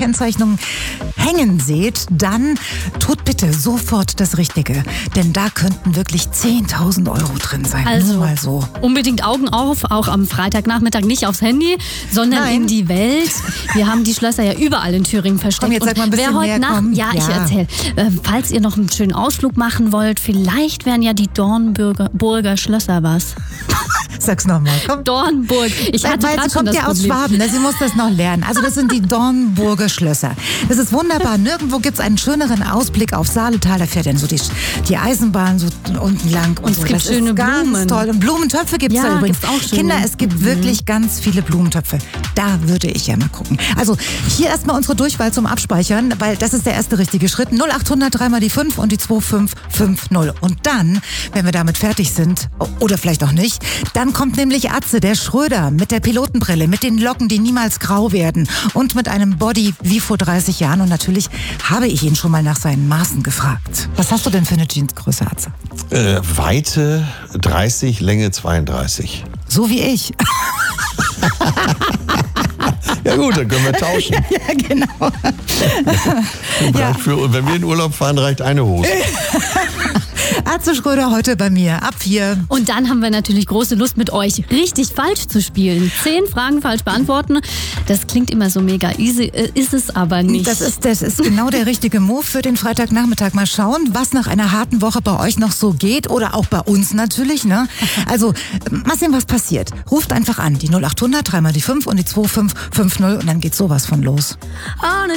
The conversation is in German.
Kennzeichnung hängen seht, dann tut bitte sofort das Richtige. Denn da könnten wirklich 10.000 Euro drin sein. Also nur mal so. Unbedingt Augen auf, auch am Freitagnachmittag nicht aufs Handy, sondern in die Welt. Wir haben die Schlösser ja überall in Thüringen versteckt. Komm, jetzt sag mal ein bisschen wer heute mehr, Nacht, komm. ja, ich erzähle, falls ihr noch einen schönen Ausflug machen wollt, vielleicht wären ja die Dornburger Schlösser was. Sag's nochmal, komm. Dornburg. Ich hatte Weil gerade sie schon kommt das ja aus Problem. Schwaben, ne? Sie muss das noch lernen. Also das sind die Dornburger Schlösser. Das ist wunderbar. Nirgendwo gibt's einen schöneren Ausblick auf Saaletal. Da fährt dann so die Eisenbahn so unten lang. Und es gibt das schöne ist ganz Blumen. toll. Und Blumentöpfe gibt's da übrigens. Gibt's auch schöne. Kinder, es gibt wirklich ganz viele Blumentöpfe. Da würde ich ja mal gucken. Also hier erstmal unsere Durchwahl zum Abspeichern, weil das ist der erste richtige Schritt. 0800 3 mal die 5 und die 2550. Und dann, wenn wir damit fertig sind, oder vielleicht auch nicht, dann kommt nämlich Atze, der Schröder, mit der Pilotenbrille, mit den Locken, die niemals grau werden und mit einem Body wie vor 30 Jahren. Und natürlich habe ich ihn schon mal nach seinen Maßen gefragt. Was hast du denn für eine Jeansgröße, Atze? Weite 30, Länge 32. So wie ich. Ja gut, dann können wir tauschen. Ja, genau. Wenn wir in Urlaub fahren, reicht eine Hose. Atze Schröder heute bei mir ab 4. Und dann haben wir natürlich große Lust, mit euch richtig falsch zu spielen. 10 Fragen falsch beantworten. Das klingt immer so mega easy, ist es aber nicht. Das ist genau der richtige Move für den Freitagnachmittag. Mal schauen, was nach einer harten Woche bei euch noch so geht oder auch bei uns natürlich. Ne? Also mal sehen, was passiert. Ruft einfach an, die 0800 3 mal die 5 und die 2550 und dann geht sowas von los.